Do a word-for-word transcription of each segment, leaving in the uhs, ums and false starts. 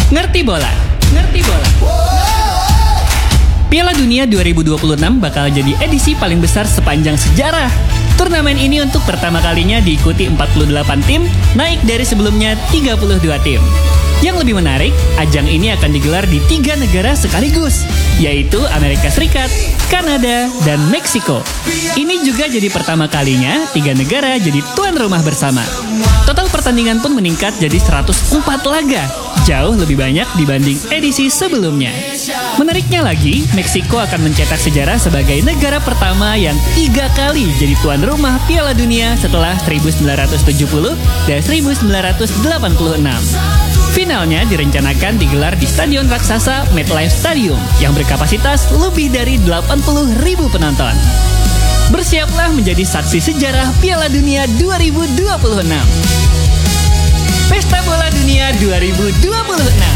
Ngerti bola? Ngerti bola? Piala Dunia dua ribu dua puluh enam bakal jadi edisi paling besar sepanjang sejarah. Turnamen ini untuk pertama kalinya diikuti empat puluh delapan tim, naik dari sebelumnya tiga puluh dua tim. Yang lebih menarik, ajang ini akan digelar di tiga negara sekaligus, yaitu Amerika Serikat, Kanada, dan Meksiko. Ini juga jadi pertama kalinya tiga negara jadi tuan rumah bersama. Total pertandingan pun meningkat jadi seratus empat laga, jauh lebih banyak dibanding edisi sebelumnya. Menariknya lagi, Meksiko akan mencetak sejarah sebagai negara pertama yang tiga kali jadi tuan rumah Piala Dunia setelah seribu sembilan ratus tujuh puluh dan seribu sembilan ratus delapan puluh enam. Finalnya direncanakan digelar di Stadion Raksasa MetLife Stadium yang berkapasitas lebih dari delapan puluh ribu penonton. Bersiaplah menjadi saksi sejarah Piala Dunia dua ribu dua puluh enam. Pesta Bola Dunia dua ribu dua puluh enam.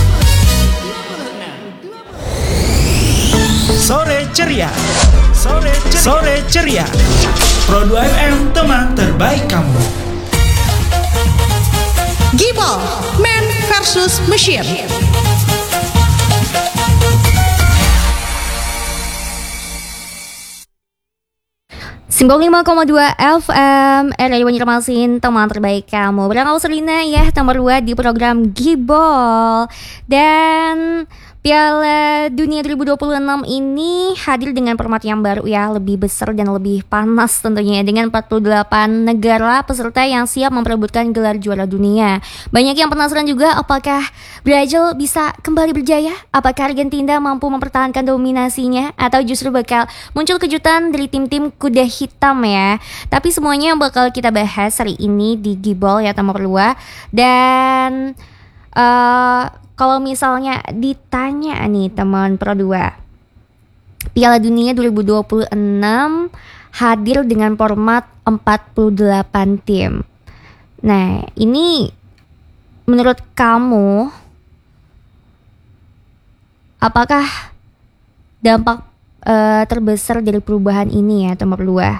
Sore ceria. Sore ceria. Sore ceria. Pro dua F M, teman terbaik kamu. Gibol, Man versus Machine. sembilan puluh lima koma dua F M R R I Banjarmasin, teman terbaik kamu. Barang Selina ya, nomor dua di program Gibol. Dan Piala Dunia dua ribu dua puluh enam ini hadir dengan format yang baru ya, lebih besar dan lebih panas tentunya, dengan empat puluh delapan negara peserta yang siap memperebutkan gelar juara dunia. Banyak yang penasaran juga, apakah Brazil bisa kembali berjaya? Apakah Argentina mampu mempertahankan dominasinya? Atau justru bakal muncul kejutan dari tim-tim kuda hitam ya? Tapi semuanya bakal kita bahas hari ini di Gibol ya, nomor dua. Dan uh, kalau misalnya ditanya nih teman Pro dua, Piala Dunia dua ribu dua puluh enam hadir dengan format empat puluh delapan tim. Nah, ini menurut kamu apakah dampak uh, terbesar dari perubahan ini ya, nomor dua?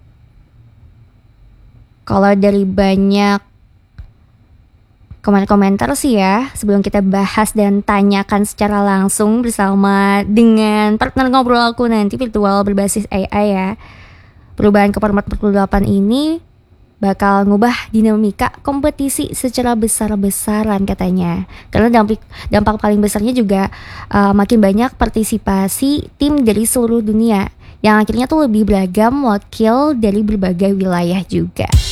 Kalau dari banyak komentar-komentar sih ya, sebelum kita bahas dan tanyakan secara langsung bersama dengan partner ngobrol aku nanti virtual berbasis A I ya, perubahan ke format empat puluh delapan ini bakal ngubah dinamika kompetisi secara besar-besaran katanya. Karena dampak, dampak paling besarnya juga uh, makin banyak partisipasi tim dari seluruh dunia, yang akhirnya tuh lebih beragam wakil dari berbagai wilayah juga.